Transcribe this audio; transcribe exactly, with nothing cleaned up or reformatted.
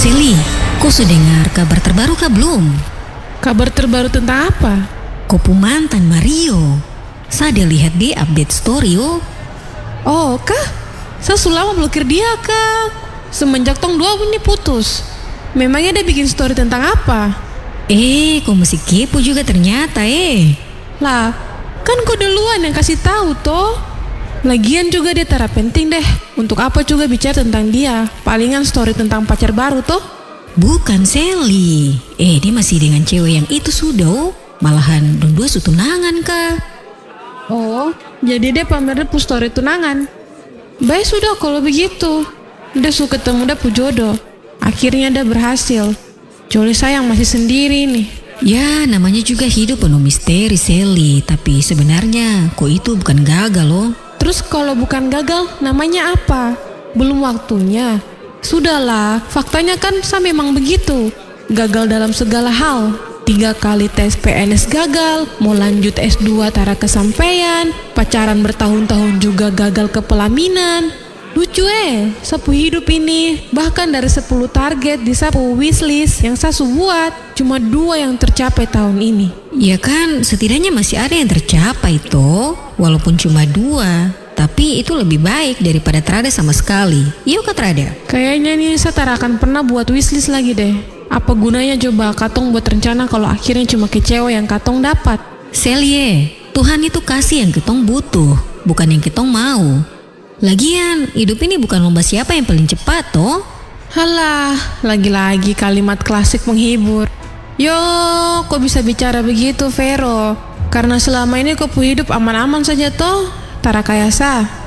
Seli, kau sudah dengar kabar terbaru kah belum? Kabar terbaru tentang apa? Kopu mantan Mario. Saya lihat di update story oh. Oh, kah? Saya sudah lama blokir dia, kah? Semenjak tong dua ini putus. Memangnya dia bikin story tentang apa? Eh, kau masih kepo juga ternyata eh. Lah, kan kau duluan yang kasih tahu toh. Lagian juga dia tara penting deh. Untuk apa juga bicara tentang dia? Palingan story tentang pacar baru toh. Bukan Seli. Eh, dia masih dengan cewek yang itu sudah oh. Malahan dua su tunangan kah? Oh, jadi dia pamer pu story tunangan. Baik sudah kalau begitu. Udah su ketemu dia pu jodoh. Akhirnya dia berhasil. Joli sayang masih sendiri nih. Ya, namanya juga hidup penuh misteri Seli. Tapi sebenarnya kok itu bukan gagal loh. Terus kalau bukan gagal, namanya apa? Belum waktunya. Sudahlah, faktanya kan saya memang begitu. Gagal dalam segala hal. Tiga kali tes P N S gagal, mau lanjut S dua tara kesampaian, pacaran bertahun-tahun juga gagal ke pelaminan. Lucu eh, sapu hidup ini. Bahkan dari sepuluh target di sapu wishlist yang saya buat, cuma dua yang tercapai tahun ini. Ya kan, setidaknya masih ada yang tercapai toh, walaupun cuma dua. Tapi itu lebih baik daripada terada sama sekali. Iya kah terada? Kayaknya nih saya tak akan pernah buat wishlist lagi deh. Apa gunanya coba katong buat rencana kalau akhirnya cuma kecewa yang katong dapat? Selie, Tuhan itu kasih yang ketong butuh, bukan yang ketong mau. Lagian, hidup ini bukan lomba siapa yang paling cepat toh. Halah, lagi-lagi kalimat klasik menghibur. Yo, kok bisa bicara begitu, Vero? Karena selama ini kau hidup aman-aman saja toh, tara kayak sah.